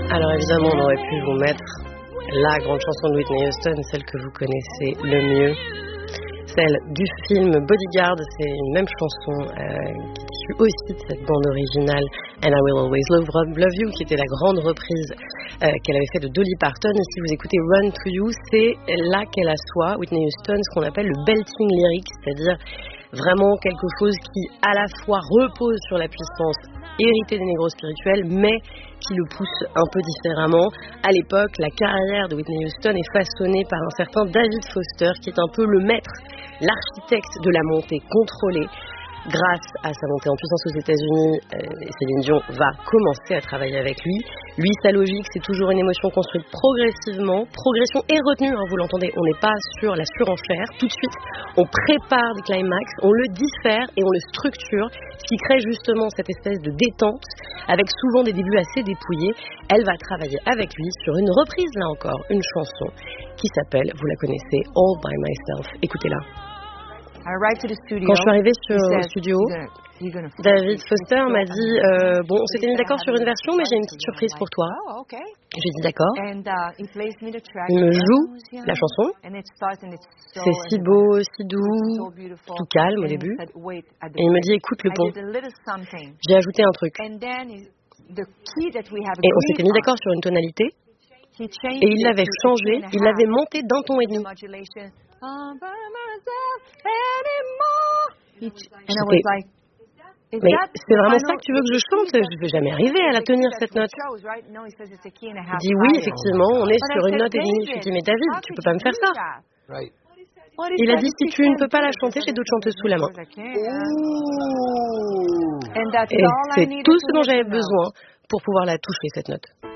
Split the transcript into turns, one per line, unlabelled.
Alors évidemment, on aurait pu vous mettre la grande chanson de Whitney Houston, celle que vous connaissez le mieux, celle du film Bodyguard. C'est une même chanson qui est issue aussi de cette bande originale And I Will Always Love You, qui était la grande reprise qu'elle avait fait de Dolly Parton. Ici vous écoutez Run to You, c'est là qu'elle assoit, Whitney Houston, ce qu'on appelle le belting lyrique, c'est-à-dire vraiment quelque chose qui à la fois repose sur la puissance héritée des négros spirituels, mais qui le pousse un peu différemment. À l'époque, la carrière de Whitney Houston est façonnée par un certain David Foster, qui est un peu le maître, l'architecte de la montée contrôlée. Grâce à sa montée en puissance aux États-Unis, Céline Dion va commencer à travailler avec lui. Lui, sa logique, c'est toujours une émotion construite progressivement. Progression et retenue, hein, vous l'entendez, on n'est pas sur la surenchère. Tout de suite, on prépare des climax, on le diffère et on le structure, ce qui crée justement cette espèce de détente, avec souvent des débuts assez dépouillés. Elle va travailler avec lui sur une reprise, là encore, une chanson qui s'appelle, vous la connaissez, All by Myself. Écoutez-la. Quand je suis arrivée au studio, David Foster m'a dit bon, on s'était mis d'accord sur une version, mais j'ai une petite surprise pour toi. J'ai dit d'accord. Il me joue la chanson. C'est si beau, si doux, tout calme au début. Et il me dit écoute le pont. J'ai ajouté un truc. Et on s'était mis d'accord sur une tonalité. Et il l'avait changé, il l'avait monté d'un ton et demi. Mais c'est vraiment ça que tu veux que je chante? Je ne vais jamais arriver à la tenir cette note. Il dit oui, effectivement, on est sur une note et demie. Je lui dis mais David, tu peux pas me faire ça. Il a dit si tu ne peux pas la chanter, j'ai d'autres chanteuses sous la main. Et c'est tout ce dont j'avais besoin pour pouvoir la toucher cette note.